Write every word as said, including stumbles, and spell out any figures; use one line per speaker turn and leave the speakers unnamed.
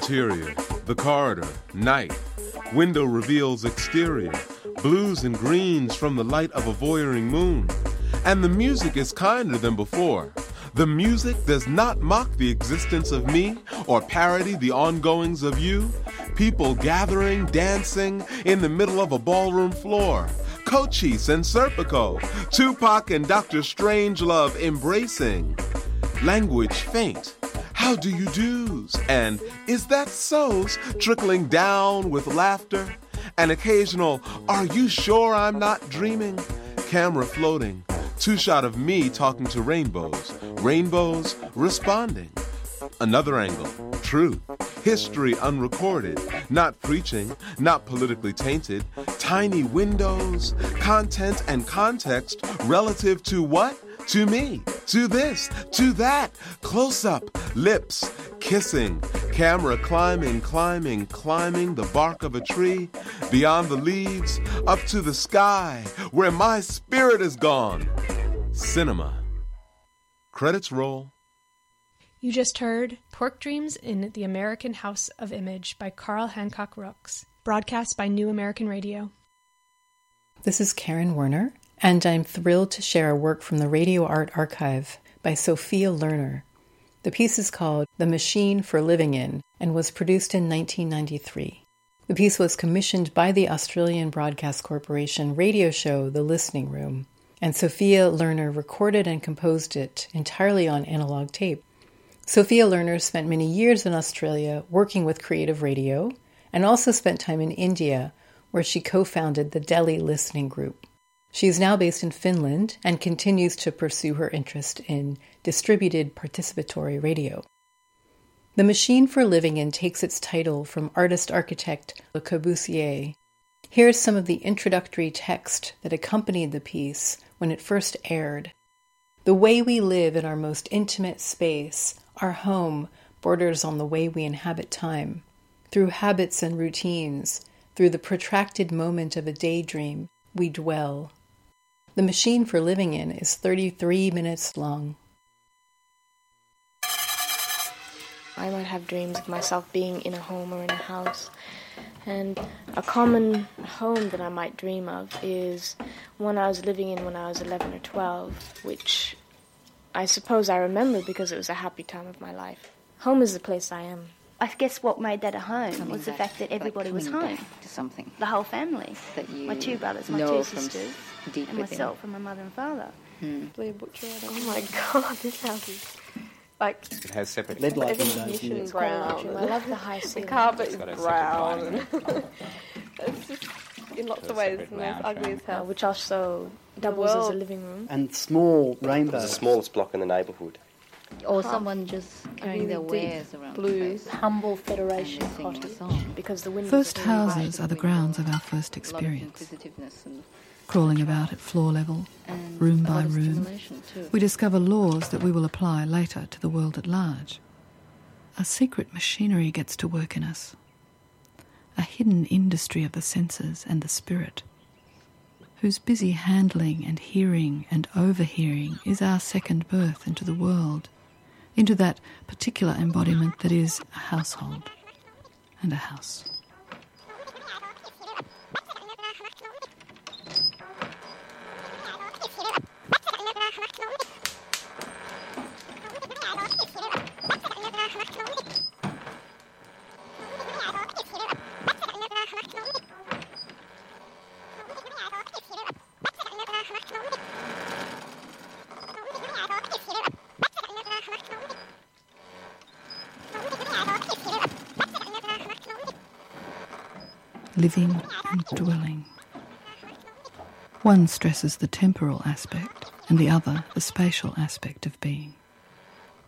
Interior, the corridor, night. Window reveals exterior, blues and greens from the light of a voyeuring moon. And the music is kinder than before. The music does not mock the existence of me or parody the ongoings of you. People gathering, dancing in the middle of a ballroom floor. Cochise and Serpico, Tupac and Doctor Strangelove embracing. Language faint. How do you do's? And is that so's trickling down with laughter? An occasional, are you sure I'm not dreaming? Camera floating. Two shot of me talking to rainbows. Rainbows responding. Another angle. Truth. History unrecorded. Not preaching. Not politically tainted. Tiny windows. Content and context relative to what? To me. To this. To that. Close up. Lips. Kissing. Camera climbing, climbing, climbing the bark of a tree. Beyond the leaves. Up to the sky. Where my spirit is gone. Cinema. Credits roll.
You just heard Pork Dreams in the American House of Image by Carl Hancock Rooks, broadcast by New American Radio.
This is Karen Werner, and I'm thrilled to share a work from the Radio Art Archive by Sophia Lerner. The piece is called The Machine for Living In and was produced in nineteen ninety-three. The piece was commissioned by the Australian Broadcast Corporation radio show The Listening Room, and Sophia Lerner recorded and composed it entirely on analog tape. Sophia Lerner spent many years in Australia working with creative radio and also spent time in India, where she co-founded the Delhi Listening Group. She is now based in Finland and continues to pursue her interest in distributed participatory radio. The Machine for Living In takes its title from artist-architect Le Corbusier. Here's some of the introductory text that accompanied the piece when it first aired. The way we live in our most intimate space, our home, borders on the way we inhabit time. Through habits and routines, through the protracted moment of a daydream, we dwell. The Machine for Living In is thirty-three minutes long.
I might have dreams of myself being in a home or in a house. And a common home that I might dream of is one I was living in when I was eleven or twelve, which I suppose I remember because it was a happy time of my life. Home is the place I am.
I guess what made that a home
Coming
was the
back,
fact that everybody
like
was home.
To something.
The whole family.
That you
my two brothers, my
know
two
from
sisters,
deep
and
within.
myself and my mother and father.
Hmm.
Oh my god, this house is like
it has separate
lead light
everything's
windows.
brown. I love the high
The
ceiling.
carpet is
got a
brown.
separate
It's just in lots
Got a
of ways
separate
the most
lounge
ugly
room.
as hell.
Which also doubles as a
world.
living room.
And small
It was
rainbows.
the smallest block in the neighbourhood.
Or someone just carrying their
really deep
wares around
blue,
the place.
Humble Federation
And singing a
cottage.
song.
Because the windows
First
are really bright.
houses are the grounds of our first
A lot of
experience.
inquisitiveness and,
Crawling about at floor level,
and
room
a
by
lot of
room,
stimulation too.
we discover laws that we will apply later to the world at large. A secret machinery gets to work in us. A hidden industry of the senses and the spirit, whose busy handling and hearing and overhearing is our second birth into the world, into that particular embodiment that is a household and a house. Living and dwelling. One stresses the temporal aspect and the other the spatial aspect of being.